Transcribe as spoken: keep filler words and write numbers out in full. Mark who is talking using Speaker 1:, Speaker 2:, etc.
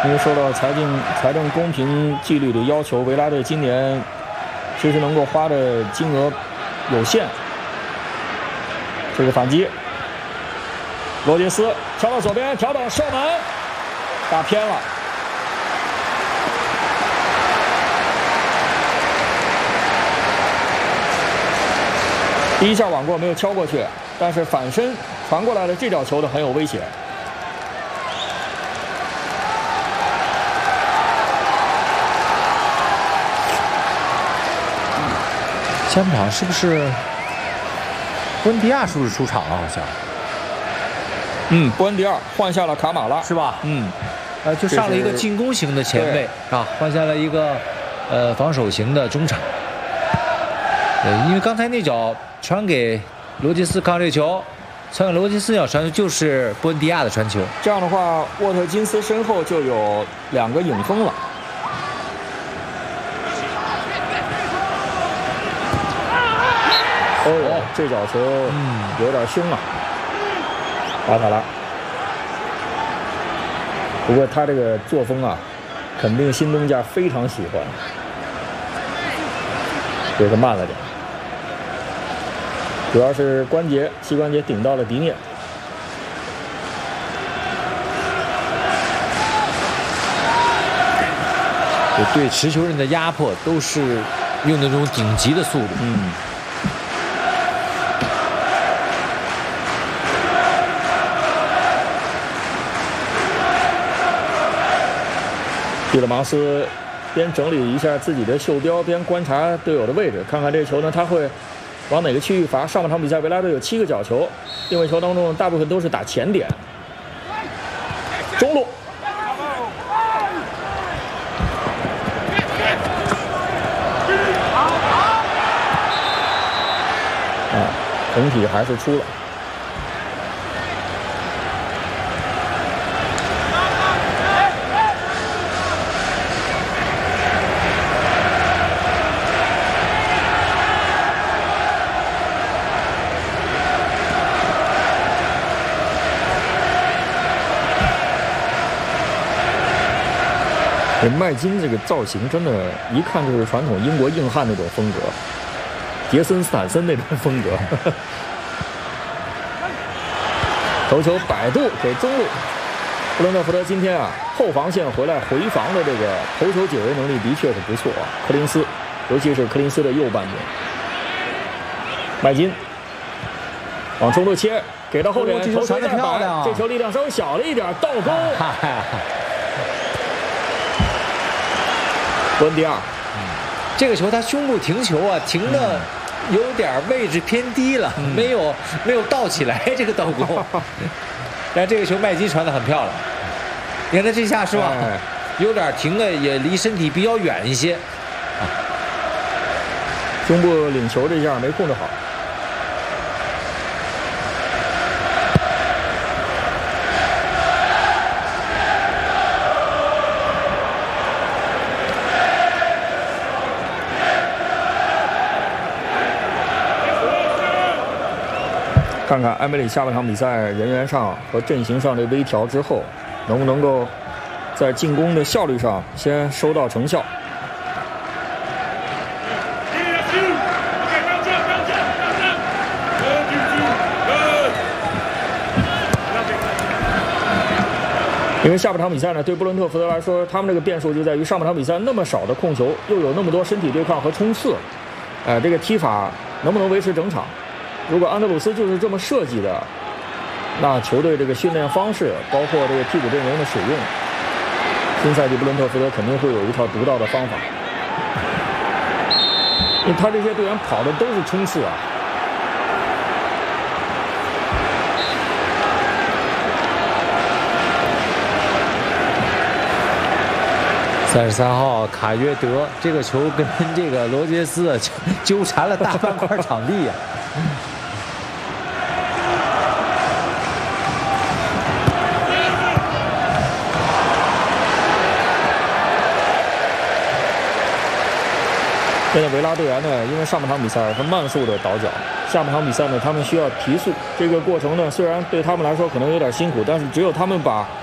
Speaker 1: 因为受到财政财政公平纪律的要求，维拉队今年其实能够花的金额有限。这个反击，罗杰斯调到左边，调到射门，打偏了。第一下网过没有敲过去，但是反身传过来的这脚球的很有危险。
Speaker 2: 下半场是不是布恩迪亚是不是出场了？好像，
Speaker 1: 嗯，布恩迪亚换下了卡马拉，
Speaker 2: 是吧？
Speaker 1: 嗯，
Speaker 2: 呃，就上了一个进攻型的前卫啊，换下了一个呃防守型的中场。呃，因为刚才那脚传给罗杰斯，看这球，传给罗杰斯要传球就是布恩迪亚的传球。
Speaker 1: 这样的话，沃特金斯身后就有两个影锋了。哦，这脚球有点凶啊，巴塔拉。不过他这个作风啊，肯定新东家非常喜欢。这个慢了点，主要是关节膝关节顶到了迪涅。
Speaker 2: 对持球人的压迫都是用那种顶级的速度。
Speaker 1: 嗯。蒂勒芒斯边整理一下自己的袖标，边观察队友的位置，看看这球呢他会往哪个区域罚。上半场比赛维拉队有七个角球，定位球当中大部分都是打前点。中路，啊，整体还是出了。这麦金这个造型真的，一看就是传统英国硬汉那种风格，杰森斯坦森那种风格。头球摆渡给中路，布伦特福德今天啊后防线回来回防的这个头球解围能力的确是不错啊。柯林斯，尤其是柯林斯的右半边。麦金往中路切，给到后面，头球再摆，这球力量稍微小了一点，倒钩。布恩迪亚，
Speaker 2: 嗯，这个球他胸部停球啊，停的有点位置偏低了，嗯、没有没有倒起来这个倒钩。但这个球麦金传的很漂亮，你看他这下是吧？哎、有点停的也离身体比较远一些。啊、
Speaker 1: 胸部领球这下没控制好。看看埃梅里下半场比赛人员上和阵型上的微调之后，能不能够在进攻的效率上先收到成效。因为下半场比赛呢，对布伦特福德来说，他们这个变数就在于上半场比赛那么少的控球，又有那么多身体对抗和冲刺，呃，这个踢法能不能维持整场？如果安德鲁斯就是这么设计的，那球队这个训练方式，包括这个替补阵容的使用，新赛季布伦特福德肯定会有一套独到的方法。因为他这些队员跑的都是冲刺啊。
Speaker 2: 三十三号卡约德这个球跟这个罗杰斯纠缠了大半块场地呀、啊。
Speaker 1: 现在维拉队员呢，因为上半场比赛是慢速的倒脚，下半场比赛呢，他们需要提速。这个过程呢，虽然对他们来说可能有点辛苦，但是只有他们把